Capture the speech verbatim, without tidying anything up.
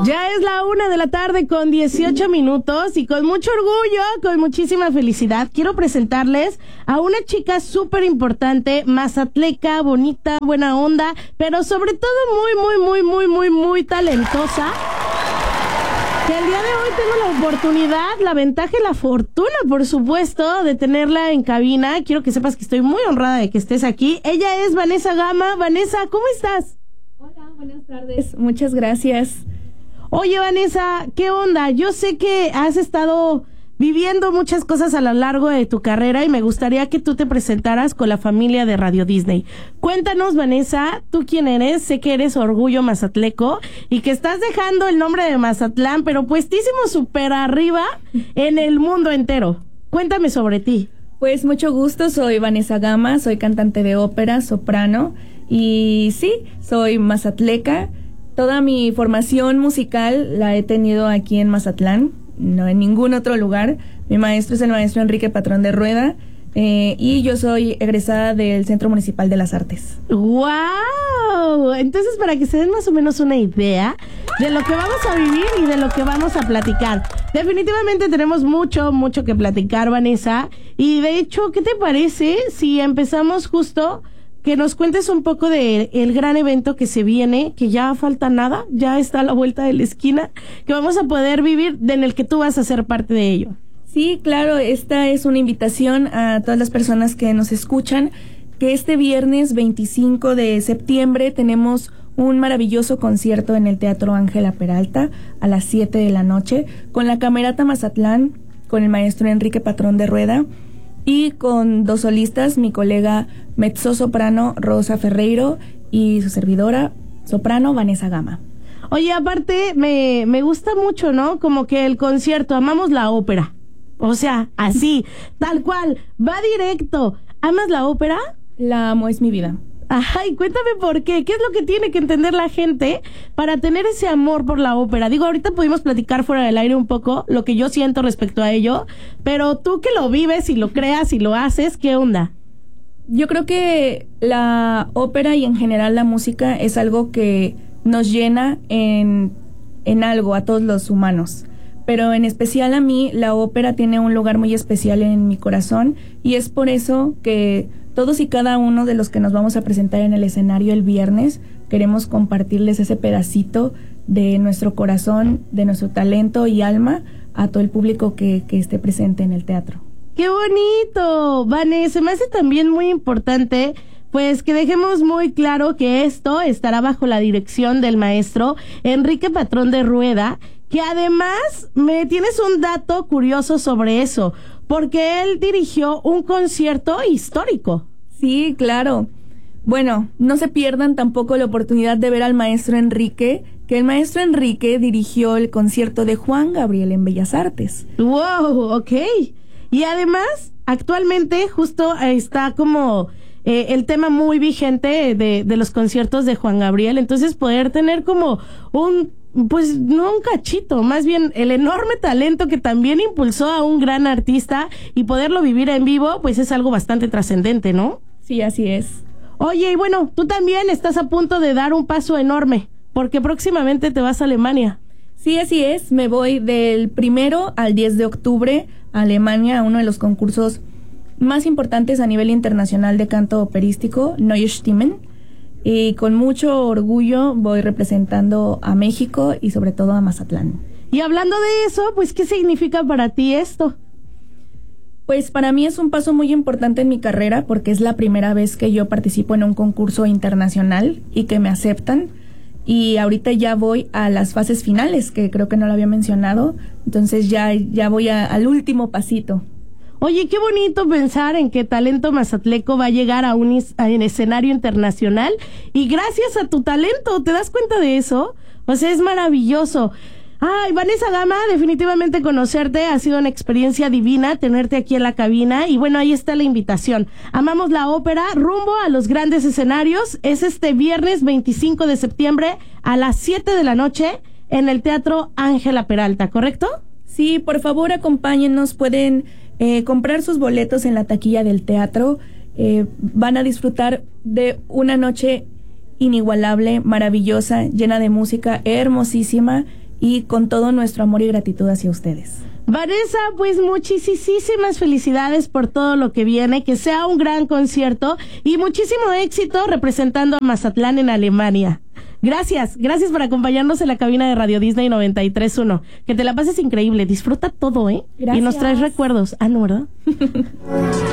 Ya es la una de la tarde con dieciocho minutos y con mucho orgullo, con muchísima felicidad, quiero presentarles a una chica súper importante, mazatleca, bonita, buena onda, pero sobre todo muy, muy, muy, muy, muy, muy talentosa. Que el día de hoy tengo la oportunidad, la ventaja y la fortuna, por supuesto, de tenerla en cabina. Quiero que sepas que estoy muy honrada de que estés aquí. Ella es Vanessa Gama. Vanessa, ¿cómo estás? Hola, buenas tardes. Muchas gracias. Oye, Vanessa, ¿qué onda? Yo sé que has estado viviendo muchas cosas a lo largo de tu carrera y me gustaría que tú te presentaras con la familia de Radio Disney. Cuéntanos, Vanessa, ¿tú quién eres? Sé que eres Orgullo Mazatleco y que estás dejando el nombre de Mazatlán, pero puestísimo súper arriba en el mundo entero. Cuéntame sobre ti. Pues mucho gusto, soy Vanessa Gama, soy cantante de ópera, soprano y sí, soy mazatleca. Toda mi formación musical la he tenido aquí en Mazatlán, no en ningún otro lugar. Mi maestro es el maestro Enrique Patrón de Rueda eh, y yo soy egresada del Centro Municipal de las Artes. ¡Wow! Entonces, para que se den más o menos una idea de lo que vamos a vivir y de lo que vamos a platicar. Definitivamente tenemos mucho, mucho que platicar, Vanessa. Y de hecho, ¿qué te parece si empezamos justo que nos cuentes un poco de el gran evento que se viene, que ya falta nada, ya está a la vuelta de la esquina, que vamos a poder vivir, en el que tú vas a ser parte de ello? Sí, claro, esta es una invitación a todas las personas que nos escuchan, que este viernes veinticinco de septiembre tenemos un maravilloso concierto en el Teatro Ángela Peralta a las siete de la noche, con la Camerata Mazatlán, con el maestro Enrique Patrón de Rueda, y con dos solistas, mi colega mezzo-soprano Rosa Ferreiro y su servidora soprano Vanessa Gama. Oye, aparte me, me gusta mucho, ¿no? Como que el concierto, amamos la ópera. O sea, así, tal cual, va directo. ¿Amas la ópera? La amo, es mi vida. Ay, cuéntame por qué, ¿qué es lo que tiene que entender la gente para tener ese amor por la ópera? Digo, ahorita pudimos platicar fuera del aire un poco lo que yo siento respecto a ello, pero tú que lo vives y lo creas y lo haces, ¿qué onda? Yo creo que la ópera y en general la música es algo que nos llena en, en algo a todos los humanos, pero en especial a mí la ópera tiene un lugar muy especial en mi corazón y es por eso que todos y cada uno de los que nos vamos a presentar en el escenario el viernes queremos compartirles ese pedacito de nuestro corazón, de nuestro talento y alma a todo el público que, que esté presente en el teatro. ¡Qué bonito! Vanessa, me hace también muy importante pues que dejemos muy claro que esto estará bajo la dirección del maestro Enrique Patrón de Rueda, que además me tienes un dato curioso sobre eso, porque él dirigió un concierto histórico. Sí, claro. Bueno, no se pierdan tampoco la oportunidad de ver al maestro Enrique, que el maestro Enrique dirigió el concierto de Juan Gabriel en Bellas Artes. ¡Wow! Ok. Y además, actualmente justo está como eh, el tema muy vigente de, de los conciertos de Juan Gabriel, entonces poder tener como un... pues no un cachito, más bien el enorme talento que también impulsó a un gran artista y poderlo vivir en vivo, pues es algo bastante trascendente, ¿no? Sí, así es. Oye, y bueno, tú también estás a punto de dar un paso enorme, porque próximamente te vas a Alemania. Sí, así es, me voy del primero al diez de octubre a Alemania, a uno de los concursos más importantes a nivel internacional de canto operístico, Neue Stimmen. Y con mucho orgullo voy representando a México y sobre todo a Mazatlán. Y hablando de eso, pues, ¿qué significa para ti esto? Pues para mí es un paso muy importante en mi carrera porque es la primera vez que yo participo en un concurso internacional y que me aceptan. Y ahorita ya voy a las fases finales, que creo que no lo había mencionado. Entonces ya, ya voy a, al último pasito. Oye, qué bonito pensar en que talento mazatleco va a llegar a un, is- a un escenario internacional y gracias a tu talento, ¿te das cuenta de eso? O sea, es maravilloso. Ay, Vanessa Gama, definitivamente conocerte ha sido una experiencia divina, tenerte aquí en la cabina y bueno, ahí está la invitación. Amamos la ópera, rumbo a los grandes escenarios, es este viernes veinticinco de septiembre a las siete de la noche en el Teatro Ángela Peralta, ¿correcto? Sí, por favor acompáñennos, pueden eh, comprar sus boletos en la taquilla del teatro, eh, van a disfrutar de una noche inigualable, maravillosa, llena de música hermosísima y con todo nuestro amor y gratitud hacia ustedes. Vanessa, pues muchísimas felicidades por todo lo que viene, que sea un gran concierto y muchísimo éxito representando a Mazatlán en Alemania. Gracias, gracias por acompañarnos en la cabina de Radio Disney noventa y tres punto uno. Que te la pases increíble, disfruta todo, ¿eh? Gracias. Y nos traes recuerdos. Ah, ¿no, verdad?